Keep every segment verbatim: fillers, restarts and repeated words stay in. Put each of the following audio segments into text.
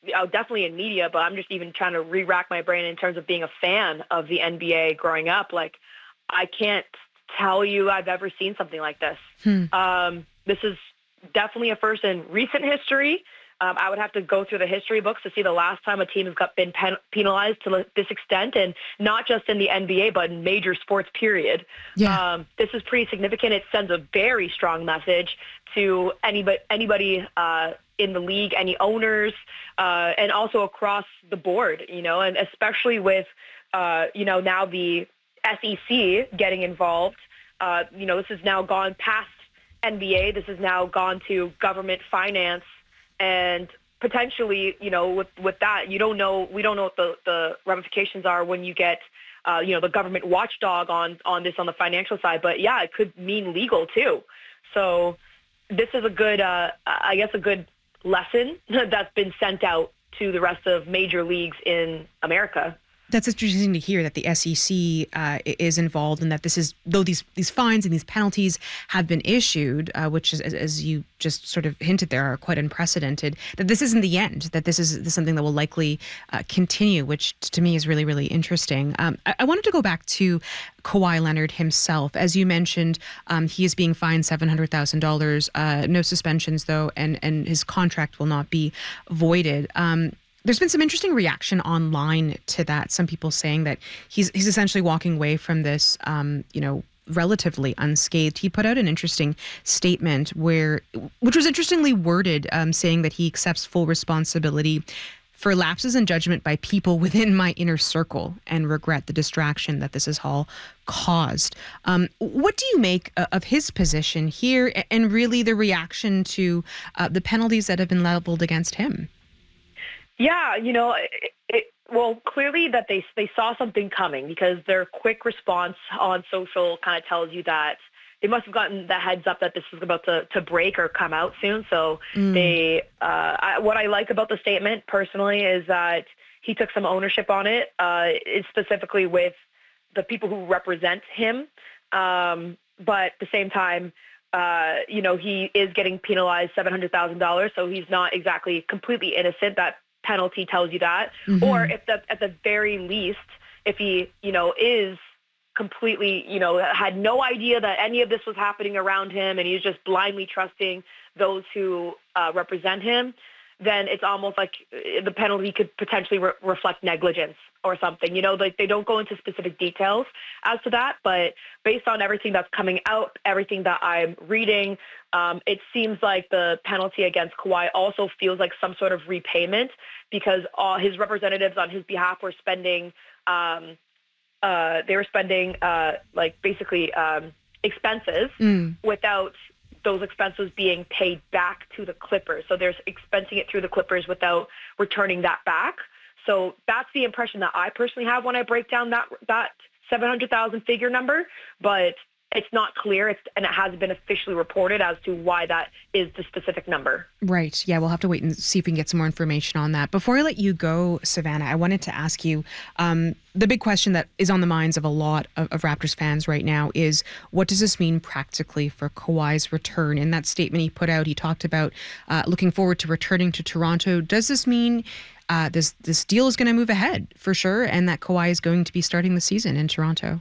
uh, definitely in media, but I'm just even trying to re-rack my brain in terms of being a fan of the N B A growing up. Like, I can't tell you I've ever seen something like this. Hmm. Um, this is definitely a first in recent history. Um, I would have to go through the history books to see the last time a team has got been pen- penalized to this extent, and not just in the N B A, but in major sports, period. Yeah. Um, this is pretty significant. It sends a very strong message to anybody, anybody uh, in the league, any owners, uh, and also across the board, you know, and especially with, uh, you know, now the S E C getting involved. Uh, you know, this has now gone past N B A. This has now gone to government finance. And potentially, you know, with, with that, you don't know, we don't know what the, the ramifications are when you get, uh, you know, the government watchdog on, on this on the financial side. But yeah, it could mean legal too. So this is a good, uh, I guess, a good lesson that's been sent out to the rest of major leagues in America. That's interesting to hear that the S E C uh, is involved, and that this is, though these these fines and these penalties have been issued, uh, which is, as, as you just sort of hinted there, are quite unprecedented, that this isn't the end, that this is, this is something that will likely uh, continue, which to me is really, really interesting. Um, I, I wanted to go back to Kawhi Leonard himself. As you mentioned, um, he is being fined seven hundred thousand dollars, uh, no suspensions though, and, and his contract will not be voided. Um, There's been some interesting reaction online to that. Some people saying that he's he's essentially walking away from this, um, you know, relatively unscathed. He put out an interesting statement where, which was interestingly worded, um, saying that he accepts full responsibility for lapses in judgment by people within my inner circle and regret the distraction that this has all caused. Um, what do you make of his position here, and really the reaction to uh, the penalties that have been leveled against him? Yeah, you know, it, it, well, clearly that they they saw something coming, because their quick response on social kind of tells you that they must have gotten the heads up that this was about to, to break or come out soon. So Mm. they, uh, I, what I like about the statement personally is that he took some ownership on it, uh, it's specifically with the people who represent him. Um, but at the same time, uh, you know, he is getting penalized seven hundred thousand dollars, so he's not exactly completely innocent. That penalty tells you that. Mm-hmm. Or if the, at the very least, if he, you know, is completely, you know, had no idea that any of this was happening around him, and he's just blindly trusting those who uh, represent him, then it's almost like the penalty could potentially re- reflect negligence or something. You know, like they don't go into specific details as to that, but based on everything that's coming out, everything that I'm reading, um, it seems like the penalty against Kawhi also feels like some sort of repayment, because all his representatives on his behalf were spending, um, uh, they were spending uh, like basically um, expenses Mm. without those expenses being paid back to the Clippers. So there's expensing it through the Clippers without returning that back. So that's the impression that I personally have when I break down that that seven hundred thousand figure number, but it's not clear, it's, and it hasn't been officially reported as to why that is the specific number. Right. Yeah, we'll have to wait and see if we can get some more information on that. Before I let you go, Savannah, I wanted to ask you, um, the big question that is on the minds of a lot of, of Raptors fans right now is, what does this mean practically for Kawhi's return? In that statement he put out, he talked about uh, looking forward to returning to Toronto. Does this mean uh, this, this deal is going to move ahead for sure, and that Kawhi is going to be starting the season in Toronto?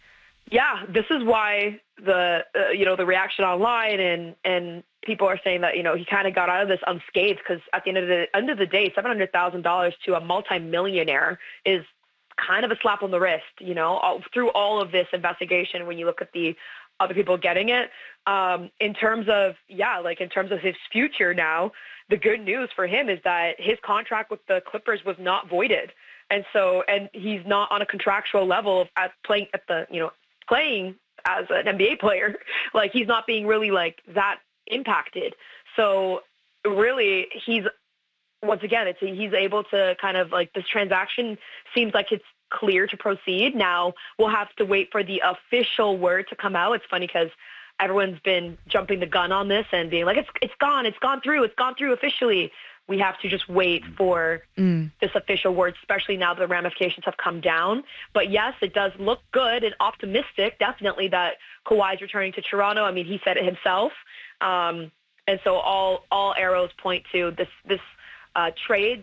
Yeah, this is why the uh, you know the reaction online and and people are saying that you know he kind of got out of this unscathed, because at the end of the end of the day, seven hundred thousand dollars to a multimillionaire is kind of a slap on the wrist. You know, all, through all of this investigation, when you look at the other people getting it, um, in terms of yeah, like in terms of his future now, the good news for him is that his contract with the Clippers was not voided, and so and he's not on a contractual level of at playing at the you know. playing as an N B A player, like he's not being really like that impacted. So really he's, once again, it's, he's able to kind of like, this transaction seems like it's clear to proceed. Now we'll have to wait for the official word to come out. It's funny because everyone's been jumping the gun on this and being like, it's, it's gone, it's gone through, it's gone through officially. We have to just wait for mm. this official word, especially now that the ramifications have come down. But yes, it does look good and optimistic, definitely, that Kawhi's returning to Toronto. I mean, he said it himself. Um, and so all all arrows point to this, this uh, trade